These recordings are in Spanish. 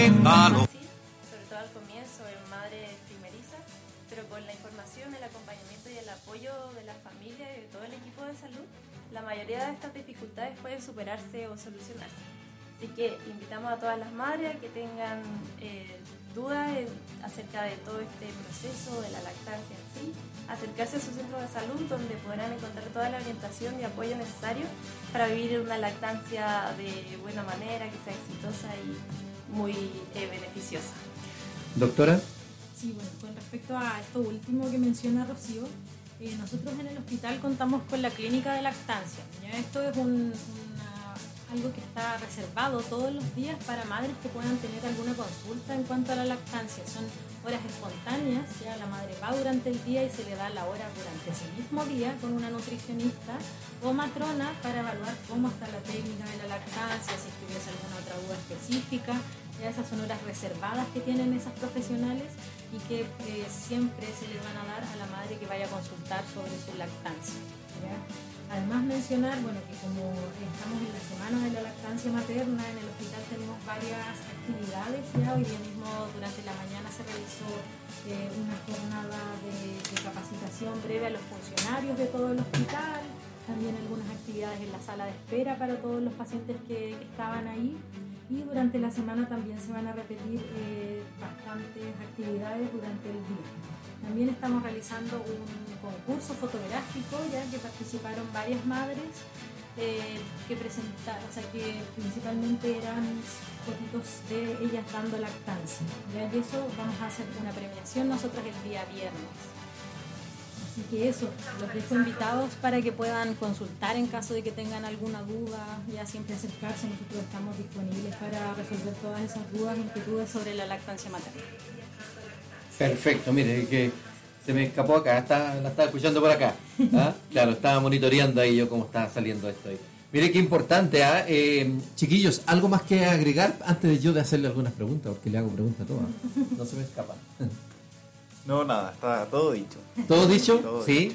Así, sobre todo al comienzo, en madres primerizas, pero con la información, el acompañamiento y el apoyo de la familia y de todo el equipo de salud, la mayoría de estas dificultades pueden superarse o solucionarse. Así que invitamos a todas las madres a que tengan dudas acerca de todo este proceso de la lactancia en sí, acercarse a su centro de salud donde podrán encontrar toda la orientación y apoyo necesario para vivir una lactancia de buena manera, que sea exitosa y muy beneficiosa. Doctora. Sí, bueno, con respecto a esto último que menciona Rocío, nosotros en el hospital contamos con la clínica de lactancia. ¿Ya? Esto es algo que está reservado todos los días para madres que puedan tener alguna consulta en cuanto a la lactancia. Son horas espontáneas, ya la madre va durante el día y se le da la hora durante ese mismo día con una nutricionista o matrona para evaluar cómo está la técnica de la lactancia, si tuviese alguna otra duda específica. Ya esas son horas reservadas que tienen esas profesionales y que siempre se les van a dar a la madre que vaya a consultar sobre su lactancia. ¿Ya? Además mencionar, bueno, que como estamos en la semana de la lactancia materna, en el hospital tenemos varias actividades. Ya hoy día mismo durante la mañana se realizó una jornada de capacitación breve a los funcionarios de todo el hospital, también algunas actividades en la sala de espera para todos los pacientes que estaban ahí. Y durante la semana también se van a repetir bastantes actividades durante el día. También estamos realizando un concurso fotográfico, ya que participaron varias madres que presentaron, o sea, que principalmente eran fotitos de ellas dando lactancia. Ya, y eso vamos a hacer una premiación nosotros el día viernes. Así que eso, los dejo invitados para que puedan consultar en caso de que tengan alguna duda, ya siempre acercarse, nosotros estamos disponibles para resolver todas esas dudas e inquietudes sobre la lactancia materna. Perfecto, mire, que se me escapó acá, la estaba escuchando por acá. ¿Ah? Claro, estaba monitoreando ahí yo cómo estaba saliendo esto ahí. Mire qué importante, chiquillos, ¿algo más que agregar antes de yo de hacerle algunas preguntas? Porque le hago preguntas a todas, no se me escapa. No, nada, está todo dicho. ¿Todo dicho? Todo sí.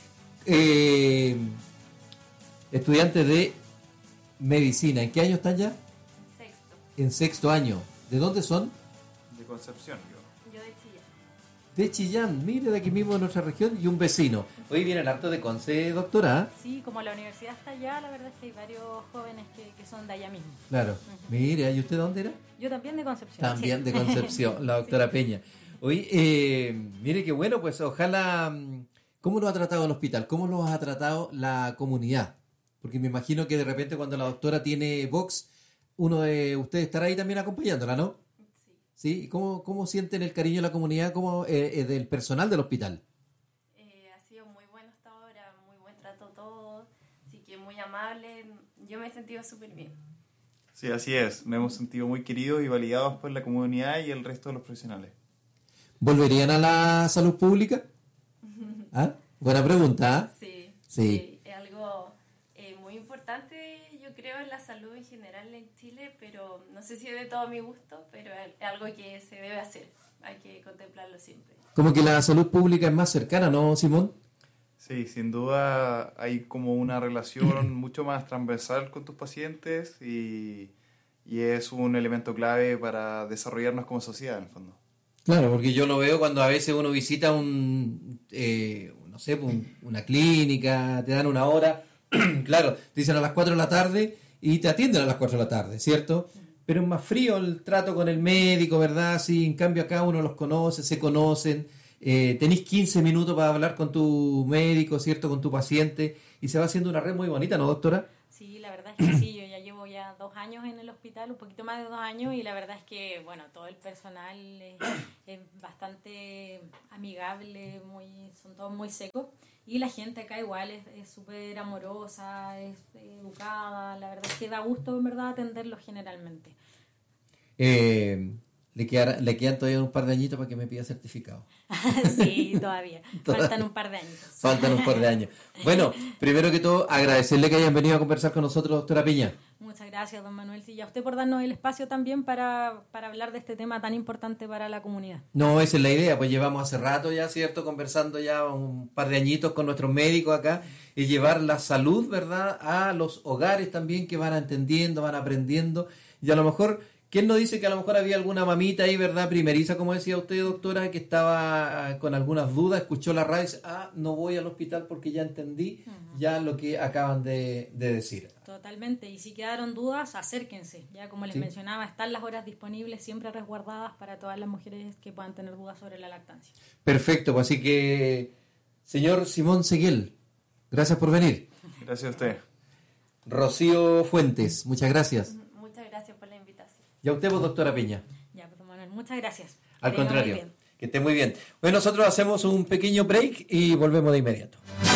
Estudiantes de medicina, ¿en qué año están ya? Sexto. En sexto año. ¿De dónde son? De Concepción, Yo de Chillán. De Chillán, mire, de aquí mismo de nuestra región y un vecino. Hoy viene el harto de Conce, doctora. Sí, como la universidad está allá, la verdad es que hay varios jóvenes que son de allá mismo. Claro. Mire, ¿y usted dónde era? Yo también de Concepción. También sí. de Concepción, la doctora Sí. Peña. Oye, mire qué bueno, pues ojalá. ¿Cómo lo ha tratado el hospital? ¿Cómo lo ha tratado la comunidad? Porque me imagino que de repente cuando la doctora tiene box, uno de ustedes estará ahí también acompañándola, ¿no? Sí. ¿Sí? ¿Y cómo sienten el cariño de la comunidad del personal del hospital? Ha sido muy bueno hasta ahora, muy buen trato todo, así que muy amable. Yo me he sentido súper bien. Sí, así es. Nos hemos sentido muy queridos y validados por la comunidad y el resto de los profesionales. ¿Volverían a la salud pública? ¿Ah? Buena pregunta. ¿Ah? Sí, Sí. es algo muy importante, yo creo, en la salud en general en Chile, pero no sé si es de todo mi gusto, pero es algo que se debe hacer, hay que contemplarlo siempre. Como que la salud pública es más cercana, ¿no, Simón? Sí, sin duda hay como una relación mucho más transversal con tus pacientes y es un elemento clave para desarrollarnos como sociedad, en el fondo. Claro, porque yo lo veo cuando a veces uno visita una clínica, te dan una hora, claro, te dicen a las 4 de la tarde y te atienden a las 4 de la tarde, ¿cierto? Pero es más frío el trato con el médico, ¿verdad? Sí, en cambio acá uno los conoce, se conocen, tenés 15 minutos para hablar con tu médico, ¿cierto? Con tu paciente y se va haciendo una red muy bonita, ¿no, doctora? Sí, la verdad es que sí, yo ya llevo 2 años en el hospital, un poquito más de 2 años, y la verdad es que, bueno, todo el personal es bastante amigable, son todos muy secos, y la gente acá igual es súper amorosa, es educada, la verdad es que da gusto, en verdad, atenderlos generalmente. Le quedan todavía un par de añitos para que me pida certificado. Sí, todavía. Faltan un par de años. Faltan un par de años. Bueno, primero que todo, agradecerle que hayan venido a conversar con nosotros, doctora Peña. Muchas gracias, don Manuel. Y a usted por darnos el espacio también para hablar de este tema tan importante para la comunidad. No, esa es la idea, pues llevamos hace rato ya, ¿cierto? Conversando ya un par de añitos con nuestros médicos acá y llevar la salud, ¿verdad?, a los hogares también que van entendiendo, van aprendiendo y a lo mejor ¿Quién nos dice que a lo mejor había alguna mamita ahí, verdad, primeriza, como decía usted, doctora, que estaba con algunas dudas, escuchó la radio y dice, no voy al hospital porque ya entendí ya lo que acaban de decir? Totalmente, y si quedaron dudas, acérquense. Ya como les mencionaba, están las horas disponibles, siempre resguardadas para todas las mujeres que puedan tener dudas sobre la lactancia. Perfecto, pues así que, señor Simón Seguel, gracias por venir. Gracias a usted. Rocío Fuentes, muchas gracias. Muchas gracias por la invitación. Y a usted, pues, doctora Peña. Ya, pues Manuel, muchas gracias. Al Que le vaya muy contrario, bien. que esté muy bien. Bueno, nosotros hacemos un pequeño break y volvemos de inmediato.